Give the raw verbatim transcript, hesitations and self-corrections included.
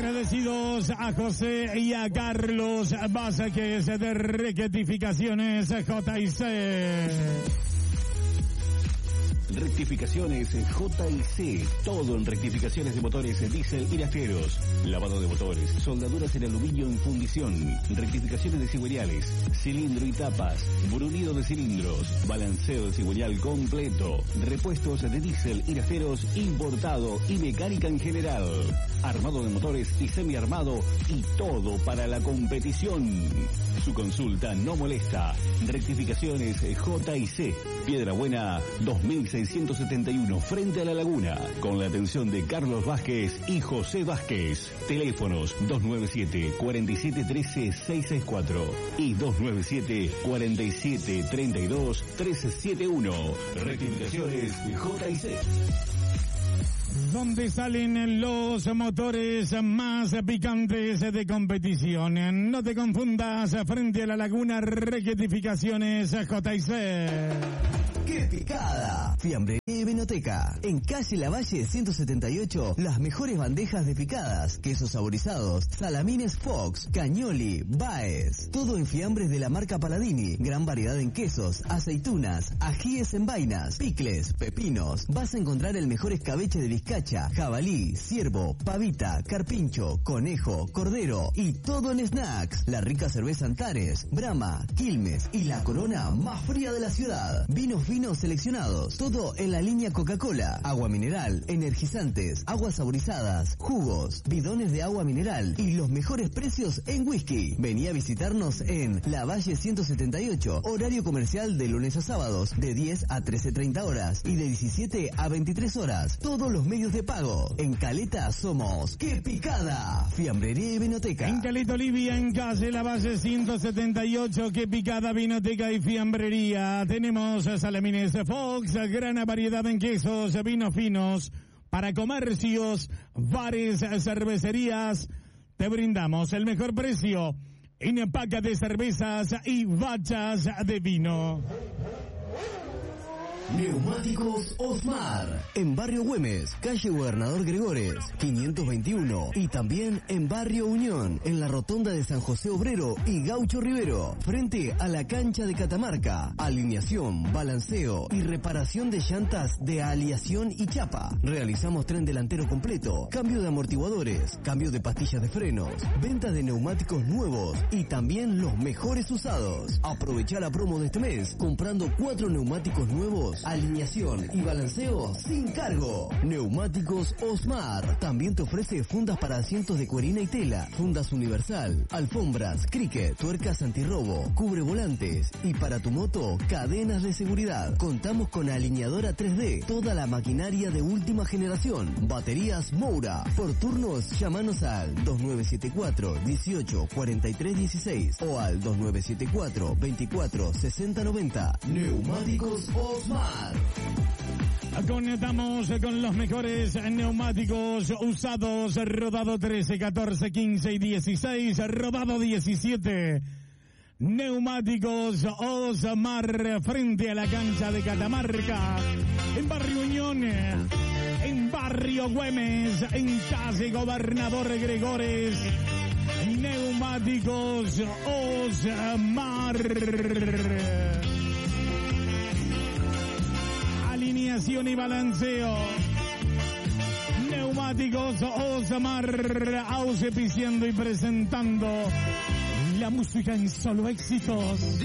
Agradecidos a José y a Carlos Vázquez de Rectificaciones J y C. Rectificaciones J y C, todo en rectificaciones de motores, diésel y nafteros, lavado de motores, soldaduras en aluminio en fundición, rectificaciones de cigüeñales, cilindro y tapas, brunido de cilindros, balanceo de cigüeñal completo, repuestos de diésel y nafteros importado y mecánica en general, armado de motores y semiarmado y todo para la competición. Su consulta no molesta. Rectificaciones J y C, Piedra Buena dos mil seiscientos setenta y uno, frente a la laguna, con la atención de Carlos Vázquez y José Vázquez. Teléfonos dos nueve siete, cuatro siete uno tres, seis seis cuatro y dos nueve siete, cuatro siete tres dos, tres siete uno. Rectificaciones J y C. Donde salen los motores más picantes de competición. No te confundas, frente a la laguna, Rectificaciones J y C. ¡Qué picada! Fiambrería y Vinoteca. En calle Lavalle ciento setenta y ocho, las mejores bandejas de picadas, quesos saborizados, salamines Fox, Cañoli, Baez. Todo en fiambres de la marca Paladini. Gran variedad en quesos, aceitunas, ajíes en vainas, picles, pepinos. Vas a encontrar el mejor escabeche de vizcacha, jabalí, ciervo, pavita, carpincho, conejo, cordero y todo en snacks. La rica cerveza Antares, Brahma, Quilmes y la Corona más fría de la ciudad. Vinos Vinos seleccionados, todo en la línea Coca-Cola, agua mineral, energizantes, aguas saborizadas, jugos, bidones de agua mineral y los mejores precios en whisky. Vení a visitarnos en Lavalle ciento setenta y ocho, horario comercial de lunes a sábados, de diez a trece treinta horas y de diecisiete a veintitrés horas. Todos los medios de pago. En Caleta somos ¡Qué picada! Fiambrería y Vinoteca. En Caleta Olivia, en calle Lavalle ciento setenta y ocho, ¡Qué picada! Vinoteca y fiambrería. Tenemos salamines Fox, gran variedad en quesos, vinos finos, para comercios, bares, cervecerías. Te brindamos el mejor precio en paca de cervezas y bachas de vino. Neumáticos Osmar, en Barrio Güemes, calle Gobernador Gregores, quinientos veintiuno, y también en Barrio Unión, en la rotonda de San José Obrero y Gaucho Rivero, frente a la cancha de Catamarca. Alineación, balanceo y reparación de llantas de aleación y chapa. Realizamos tren delantero completo, cambio de amortiguadores, cambio de pastillas de frenos, venta de neumáticos nuevos y también los mejores usados. Aprovecha la promo de este mes, comprando cuatro neumáticos nuevos, alineación y balanceo sin cargo. Neumáticos Osmar también te ofrece fundas para asientos de cuerina y tela, fundas universal, alfombras, cricket, tuercas antirrobo, cubre volantes y para tu moto, cadenas de seguridad. Contamos con alineadora tres D, toda la maquinaria de última generación, baterías Moura. Por turnos, llámanos al dos nueve siete cuatro, dieciocho, cuarenta y tres dieciséis o al dos nueve siete cuatro, veinticuatro, sesenta noventa. Neumáticos Osmar. Conectamos con los mejores neumáticos usados, rodado trece, catorce, quince y dieciséis, rodado diecisiete. Neumáticos Osmar, frente a la cancha de Catamarca, en Barrio Unión, en Barrio Güemes, en calle Gobernador Gregores. Neumáticos Osmar. Alineación y balanceo. Neumáticos Osmar, auspiciando y presentando la música en solo éxitos.